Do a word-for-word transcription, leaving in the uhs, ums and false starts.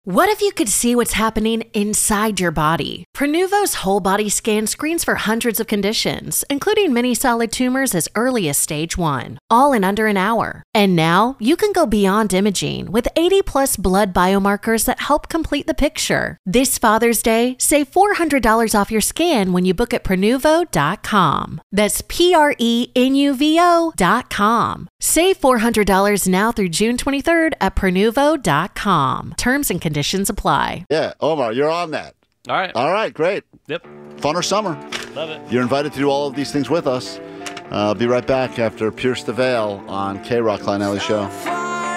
What if you could see what's happening inside your body? Prenuvo's whole body scan screens for hundreds of conditions, including many solid tumors as early as stage one, all in under an hour. And now you can go beyond imaging with eighty plus blood biomarkers that help complete the picture. This Father's Day, save four hundred dollars off your scan when you book at Prenuvo dot com. That's P R E N U V O dot com. Save four hundred dollars now through June twenty-third at Prenuvo dot com. Terms and conditions apply. Yeah, Omar, you're on that. All right. All right, great. Yep. Funner summer. Love it. You're invited to do all of these things with us. Uh, I'll be right back after Pierce the Veil on K-Rock Klein Alley Show.